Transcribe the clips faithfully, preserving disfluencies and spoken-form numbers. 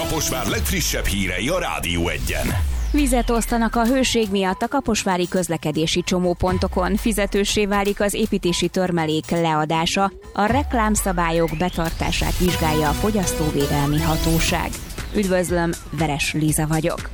Kaposvár legfrissebb hírei a Rádió Egyen. Vizet osztanak a hőség miatt a kaposvári közlekedési csomópontokon. Fizetőssé válik az építési törmelék leadása. A reklámszabályok betartását vizsgálja a Fogyasztóvédelmi Hatóság. Üdvözlöm, Veres Liza vagyok.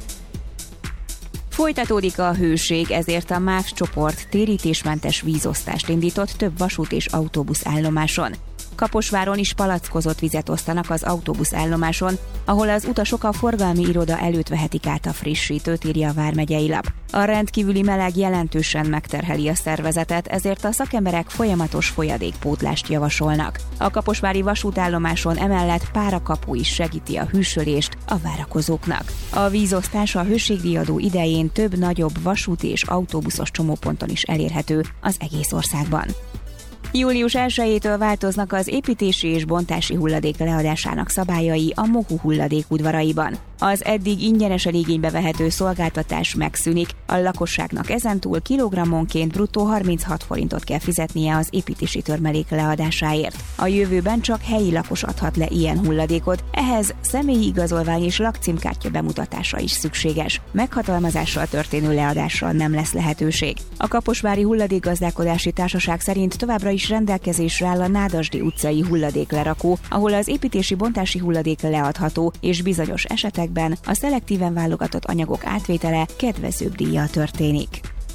Folytatódik a hőség, ezért a MÁV csoport térítésmentes vízosztást indított több vasút és autóbusz állomáson. Kaposváron is palackozott vizet osztanak az autóbuszállomáson, ahol az utasok a forgalmi iroda előtt vehetik át a frissítőt, írja a Vármegyei Lap. A rendkívüli meleg jelentősen megterheli a szervezetet, ezért a szakemberek folyamatos folyadékpótlást javasolnak. A kaposvári vasútállomáson emellett párakapu is segíti a hűsölést a várakozóknak. A vízosztás a hőségdíjadó idején több nagyobb vasúti és autóbuszos csomóponton is elérhető az egész országban. július elsejétől változnak az építési és bontási hulladék leadásának szabályai a MOHU hulladék udvaraiban. Az eddig ingyenesen igénybe vehető szolgáltatás megszűnik, a lakosságnak ezentúl kilogrammonként bruttó harminchat forintot kell fizetnie az építési törmelék leadásáért. A jövőben csak helyi lakos adhat le ilyen hulladékot, ehhez személyi igazolvány és lakcímkártya bemutatása is szükséges. Meghatalmazással történő leadásra nem lesz lehetőség. A Kaposvári Hulladékgazdálkodási Társaság szerint továbbra is rendelkezésre áll a Nádasdy utcai hulladéklerakó, ahol az építési bontási hulladék leadható, és bizonyos esetekben a szelektíven válogatott anyagok átvétele kedvezőbb díjjal történik.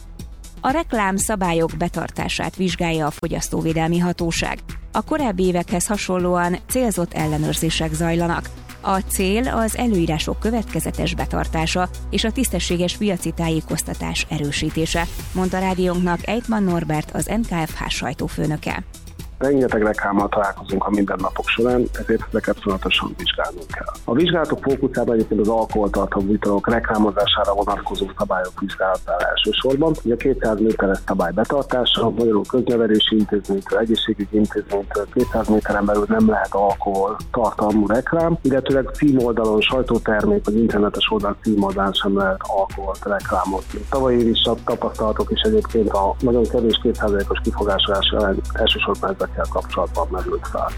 A reklám szabályok betartását vizsgálja a Fogyasztóvédelmi Hatóság. A korábbi évekhez hasonlóan célzott ellenőrzések zajlanak. A cél az előírások következetes betartása és a tisztességes piaci tájékoztatás erősítése, mondta rádiónknak Ejtman Norbert, az en ká ef há sajtófőnöke. Rengeteg reklámmal találkozunk a mindennapok során, ezért ezeket folyamatosan vizsgálnunk kell. A vizsgálatok fókuszában egyébként az alkoholtartalmú italok reklámozására vonatkozó szabályok vizsgálatára elsősorban. Ugye a kétszáz méteres szabály betartása, magyarul köznevelési intézménytől, egészségügyi intézménytől kétszáz méteren belül nem lehet alkohol tartalmú reklám, illetőleg címoldalon, sajtótermék vagy internetes oldal címoldalán sem lehet alkoholt reklámozni. Tavaly év is a tapasztalatok is egyébként a nagyon kevés két százalékos kifogásolás ellen elsősorban ezekkel kapcsolatban merült fel.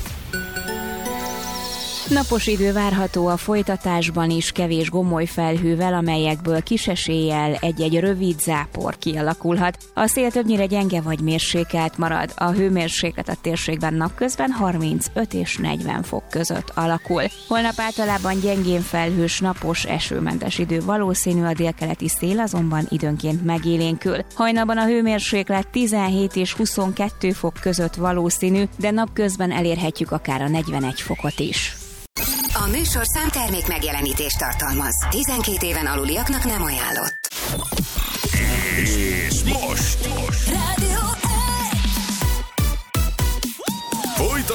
Napos idő várható a folytatásban is, kevés gomoly felhővel, amelyekből kis eséllyel egy-egy rövid zápor kialakulhat. A szél többnyire gyenge vagy mérsékelt marad. A hőmérséklet a térségben napközben harmincöt és negyven fok között alakul. Holnap általában gyengén felhős, napos, esőmentes idő valószínű, a délkeleti szél azonban időnként megélénkül. Hajnalban a hőmérséklet tizenhét és huszonkettő fok között valószínű, de napközben elérhetjük akár a negyvenegy fokot is. A műsorszám termék megjelenítést tartalmaz. tizenkét éven aluliaknak nem ajánlott. És most